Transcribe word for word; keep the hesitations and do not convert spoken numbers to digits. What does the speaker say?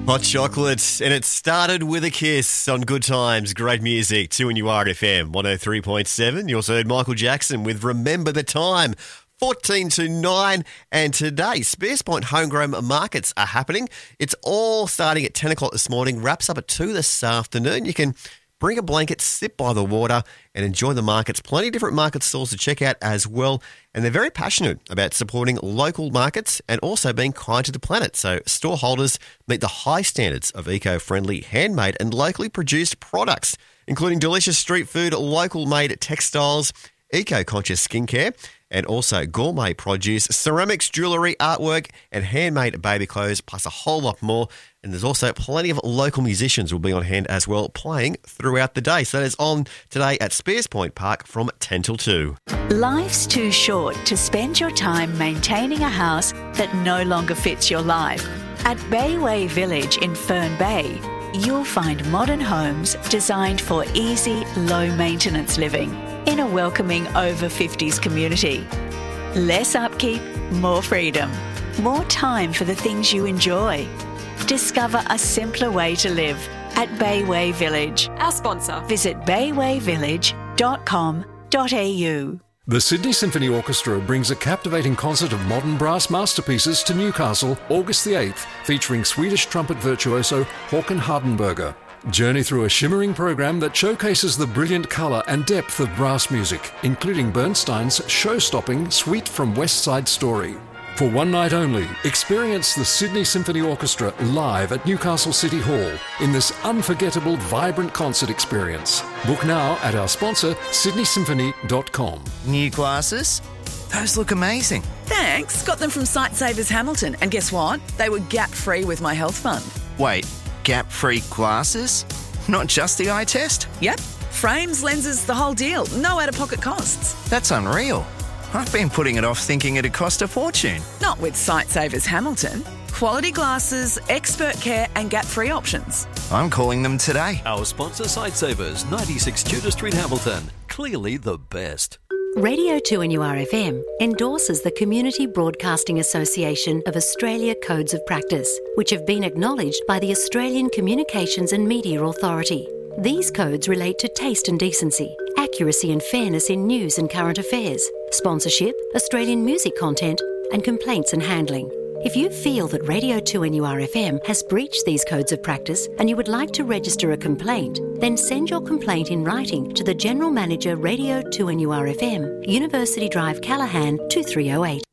Hot chocolate, and it started with a kiss on Good Times, great music, two N U R F M, one oh three point seven. You also heard Michael Jackson with Remember the Time, fourteen to nine, and today, Spears Point Homegrown Markets are happening. It's all starting at ten o'clock this morning, wraps up at two this afternoon. You can bring a blanket, sit by the water and enjoy the markets. Plenty of different market stalls to check out as well. And they're very passionate about supporting local markets and also being kind to the planet. So store holders meet the high standards of eco-friendly, handmade and locally produced products, including delicious street food, local-made textiles, eco-conscious skincare, and also gourmet produce, ceramics, jewellery, artwork, and handmade baby clothes, plus a whole lot more. And there's also plenty of local musicians will be on hand as well, playing throughout the day. So that is on today at Spears Point Park from ten till two. Life's too short to spend your time maintaining a house that no longer fits your life. At Bayway Village in Fern Bay, you'll find modern homes designed for easy, low-maintenance living in a welcoming over fifties community. Less upkeep, more freedom, more time for the things you enjoy. Discover a simpler way to live at Bayway Village. Our sponsor. Visit bayway village dot com dot a u. The Sydney Symphony Orchestra brings a captivating concert of modern brass masterpieces to Newcastle August the eighth, featuring Swedish trumpet virtuoso Håkan Hardenberger. Journey through a shimmering program that showcases the brilliant colour and depth of brass music, including Bernstein's show-stopping Suite from West Side Story. For one night only, experience the Sydney Symphony Orchestra live at Newcastle City Hall in this unforgettable, vibrant concert experience. Book now at our sponsor, sydney symphony dot com. New glasses? Those look amazing. Thanks. Got them from Sightsavers Hamilton. And guess what? They were gap-free with my health fund. Wait, gap-free glasses? Not just the eye test? Yep. Frames, lenses, the whole deal. No out-of-pocket costs. That's unreal. I've been putting it off thinking it'd cost a fortune. Not with Sightsavers Hamilton. Quality glasses, expert care and gap-free options. I'm calling them today. Our sponsor, Sightsavers, ninety-six Tudor Street, Hamilton. Clearly the best. Radio two N U R F M endorses the Community Broadcasting Association of Australia Codes of Practice, which have been acknowledged by the Australian Communications and Media Authority. These codes relate to taste and decency, accuracy and fairness in news and current affairs, sponsorship, Australian music content, and complaints and handling. If you feel that Radio two N U R F M has breached these codes of practice and you would like to register a complaint, then send your complaint in writing to the General Manager, Radio two N U R F M, University Drive, Callaghan, two three oh eight.